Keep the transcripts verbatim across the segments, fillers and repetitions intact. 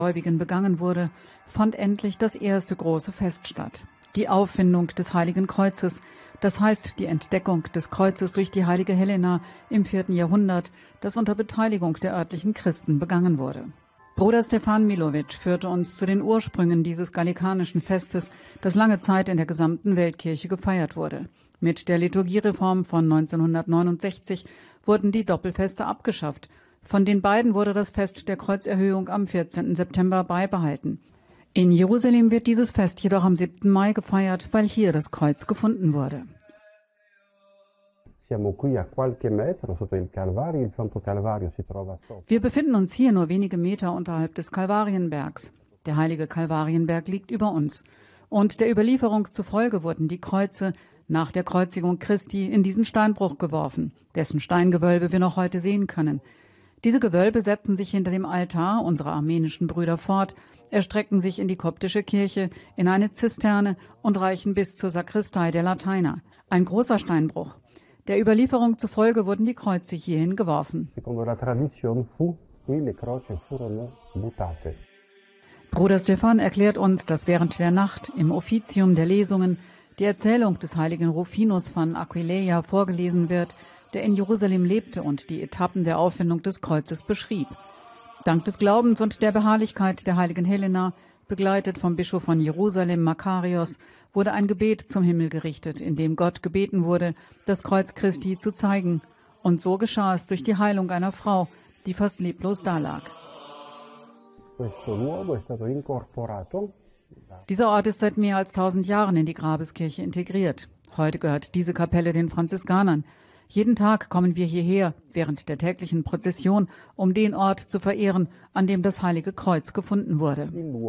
Gläubigen begangen wurde, fand endlich das erste große Fest statt. Die Auffindung des Heiligen Kreuzes, das heißt die Entdeckung des Kreuzes durch die heilige Helena im vierten Jahrhundert, das unter Beteiligung der örtlichen Christen begangen wurde. Bruder Stefan Milovic führte uns zu den Ursprüngen dieses gallikanischen Festes, das lange Zeit in der gesamten Weltkirche gefeiert wurde. Mit der Liturgiereform von neunzehnhundertneunundsechzig wurden die Doppelfeste abgeschafft. Von den beiden wurde das Fest der Kreuzerhöhung am vierzehnten September beibehalten. In Jerusalem wird dieses Fest jedoch am siebten Mai gefeiert, weil hier das Kreuz gefunden wurde. Wir befinden uns hier nur wenige Meter unterhalb des Kalvarienbergs. Der heilige Kalvarienberg liegt über uns. Und der Überlieferung zufolge wurden die Kreuze nach der Kreuzigung Christi in diesen Steinbruch geworfen, dessen Steingewölbe wir noch heute sehen können. Diese Gewölbe setzen sich hinter dem Altar unserer armenischen Brüder fort, erstrecken sich in die koptische Kirche, in eine Zisterne und reichen bis zur Sakristei der Lateiner. Ein großer Steinbruch. Der Überlieferung zufolge wurden die Kreuze hierhin geworfen. Bruder Stefan erklärt uns, dass während der Nacht im Offizium der Lesungen die Erzählung des heiligen Rufinus von Aquileia vorgelesen wird, der in Jerusalem lebte und die Etappen der Auffindung des Kreuzes beschrieb. Dank des Glaubens und der Beharrlichkeit der heiligen Helena, begleitet vom Bischof von Jerusalem Makarios, wurde ein Gebet zum Himmel gerichtet, in dem Gott gebeten wurde, das Kreuz Christi zu zeigen. Und so geschah es durch die Heilung einer Frau, die fast leblos dalag. Dieser Ort ist seit mehr als tausend Jahren in die Grabeskirche integriert. Heute gehört diese Kapelle den Franziskanern. Jeden Tag kommen wir hierher, während der täglichen Prozession, um den Ort zu verehren, an dem das Heilige Kreuz gefunden wurde.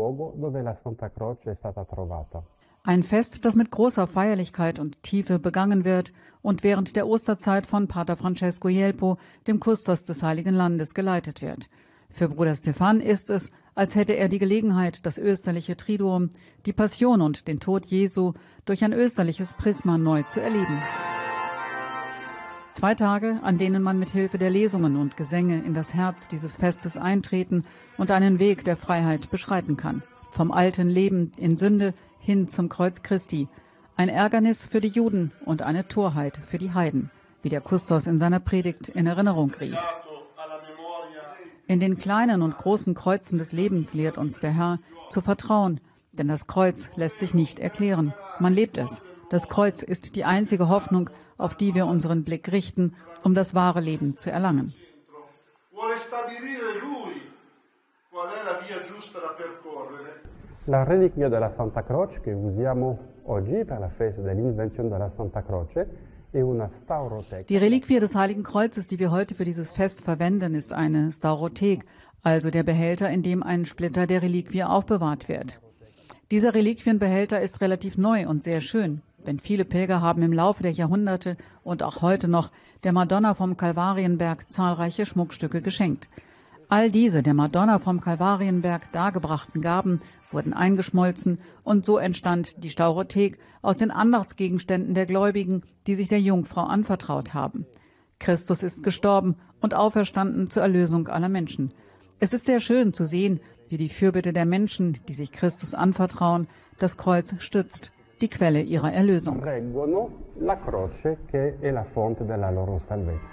Ein Fest, das mit großer Feierlichkeit und Tiefe begangen wird und während der Osterzeit von Pater Francesco Jelpo, dem Kustos des Heiligen Landes, geleitet wird. Für Bruder Stefan ist es, als hätte er die Gelegenheit, das österliche Triduum, die Passion und den Tod Jesu durch ein österliches Prisma neu zu erleben. Zwei Tage, an denen man mit Hilfe der Lesungen und Gesänge in das Herz dieses Festes eintreten und einen Weg der Freiheit beschreiten kann. Vom alten Leben in Sünde hin zum Kreuz Christi. Ein Ärgernis für die Juden und eine Torheit für die Heiden, wie der Kustos in seiner Predigt in Erinnerung rief. In den kleinen und großen Kreuzen des Lebens lehrt uns der Herr zu vertrauen, denn das Kreuz lässt sich nicht erklären. Man lebt es. Das Kreuz ist die einzige Hoffnung, auf die wir unseren Blick richten, um das wahre Leben zu erlangen. La reliquia della Santa Croce che usiamo oggi per la festa dell'invenzione della Santa Croce è una staurothek. Die Reliquie des Heiligen Kreuzes, die wir heute für dieses Fest verwenden, ist eine Staurothek, also der Behälter, in dem ein Splitter der Reliquie aufbewahrt wird. Dieser Reliquienbehälter ist relativ neu und sehr schön, denn viele Pilger haben im Laufe der Jahrhunderte und auch heute noch der Madonna vom Kalvarienberg zahlreiche Schmuckstücke geschenkt. All diese der Madonna vom Kalvarienberg dargebrachten Gaben wurden eingeschmolzen und so entstand die Staurothek aus den Andachtsgegenständen der Gläubigen, die sich der Jungfrau anvertraut haben. Christus ist gestorben und auferstanden zur Erlösung aller Menschen. Es ist sehr schön zu sehen, wie die Fürbitte der Menschen, die sich Christus anvertrauen, das Kreuz stützt, die Quelle ihrer Erlösung.